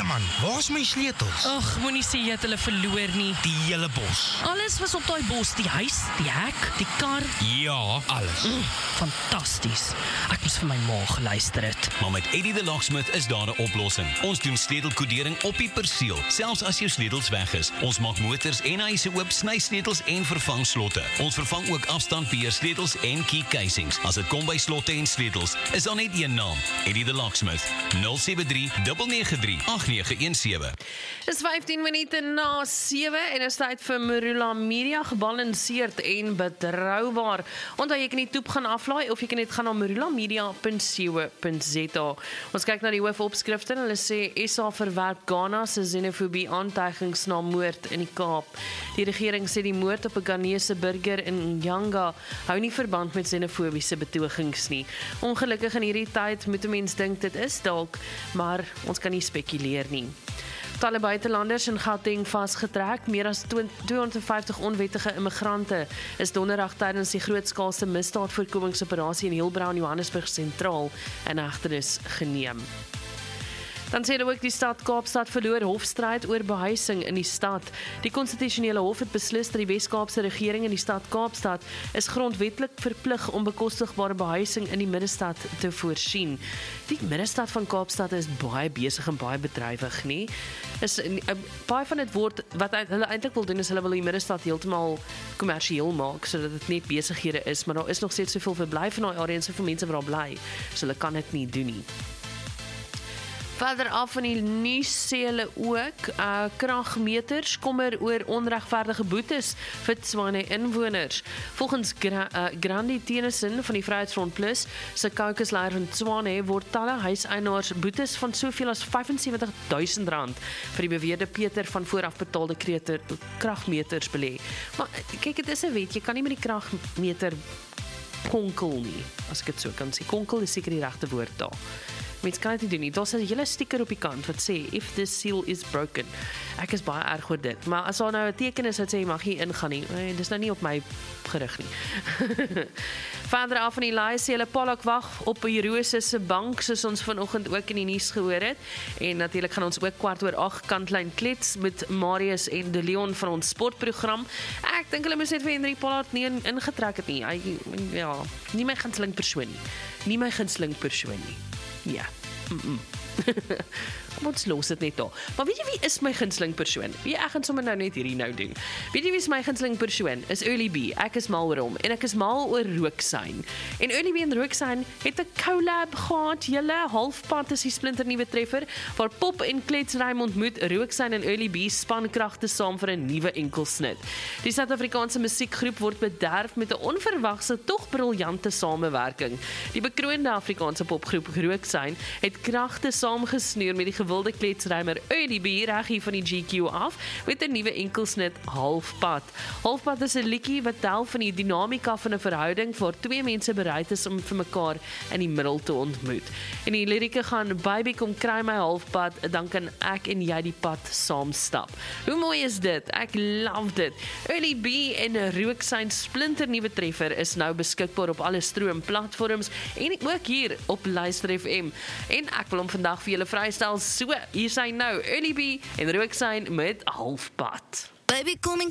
man, waar's my sleutels? Ag, moenie sê jy het hulle verloor nie. Die hele bos. Alles was op daai bos, die huis, die hek, die kar. Ja, alles. Fantasties. Ek moes vir my ma geluister het. Maar met Eddie the Locksmith is daar 'n oplossing. Ons doen sleutelkodering op die perseel, selfs as jou sleutels weg is. Ons maak motors en huise oop, sny sleutels en vervang slotte. Ons vervang ook afstandbeheer sleutels en key casings. As dit kom by slotte en sleutels, is daar net een naam: Eddie the Locksmith. 073 993 8917. Dis 15 minute na 7 en is tyd vir Marula Media, gebalanseerd en betroubaar. Onthou jy kan die toep gaan aflaai of jy kan net gaan na marulamedia.co.za. Ons kyk na die hoofopskrifte en hulle sê SA verwerp Ghana se xenofobie aantuigings na moord in die Kaap. Die regering sê die moord op 'n Ghanese burger in Nyanga hou nie verband met xenofobiese betogings nie. Ongelukkig in hierdie tyd moet 'n mens dink dit is dalk, maar ons kan nie spekuleer nie. Talle buitelanders in Gauteng vasgetrek. Meer as 250 onwettige immigrante is donderdag tydens die grootskaalse misdaadvoorkomingsoperasie in Hillbrow in Johannesburg sentraal in hegtenis geneem. Dan sê hulle ook die stad Kaapstad verloor hofstryd oor behuising in die stad. Die konstitusionele hof het beslis dat die Wes-Kaapse regering in die stad Kaapstad is grondwetlik verplig om bekostigbare behuising in die middestad te voorsien. Die middestad van Kaapstad is baie besig en baie bedrywig, nie? Is baie van dit word wat hulle eintlik wil doen is hulle wil die middestad heeltemal kommersieel maak sodat dit net besighede is, maar daar is nog steeds soveel verblyf in daai area en soveel mense wat daar bly. So hulle kan dit nie doen nie. Verder af van die nuus sê hulle ook kragmeters kommer oor onregverdige boetes vir Tshwane inwoners. Volgens Grandi Tennyson van die Vryheidsfront Plus se caucusleier van Tshwane word talle huiseienaars boetes van soveel as R75.000 vir die beweerde Peter van voorafbetaalde kragmeters belê. Maar kyk, dit is 'n wet, jy kan nie met die kragmeter konkel nie, as ek dit so kan sê. Konkel is seker die regte woord daar. Mens kan dit nie doen nie. Daar's 'n hele sticker op die kant wat sê if this seal is broken. Ek is baie erg oor dit, maar as daar nou 'n teken is wat sê jy mag nie ingaan nie, dis nou nie op my gerig nie. Verder af van die laai sê hulle Pollock wag op 'n Rose se bank, soos ons vanoggend ook in die nuus gehoor het. En natuurlik gaan ons ook 7:15 kantlyn klets met Marius en De Leon van ons sportprogram. Ek dink hulle moes net vir Henry Pollard nie ingetrek het nie. Ja, nie my gunsteling persoon nie. Nie my gunsteling persoon nie. Ja. Kom ons los dit net daar. Maar weet jy wie is my gunsteling persoon? Ek gaan sommer nou net hierdie nou doen. Weet jy wie is my gunsteling persoon? Is Early B. Ek is mal oor hom en ek is mal oor Rooksign. En Early B en Rooksign het 'n collab gehad. Julle halfpad is die splinternuwe treffer waar Pop en Kletsrym ontmoet. Rooksign en Early B span kragte saam vir 'n nuwe enkelsnit. Die Suid-Afrikaanse musiekgroep word bederf met 'n onverwagse tog briljante samewerking. Die bekroonde Afrikaanse popgroep Rooksign het kragte saamgesnoer met die gewilde kletsrymer Early B reg hier van die GQ af met 'n nuwe enkelsnit Halfpad. Halfpad is 'n liedjie wat tel van die dinamika van 'n verhouding waar twee mense bereid is om vir mekaar in die middel te ontmoet. En die lirieke gaan baby kom kry my halfpad, dan kan ek en jy die pad saam stap. Hoe mooi is dit? Ek love dit. Early B en Rooksign splinternuwe treffer is nou beskikbaar op alle stroomplatforms en ook hier op Luister FM. En ek wil hom vandag vir julle vrystel. So, hier sy nou, Early B en Rooksign met Halfpad. Baby, kom en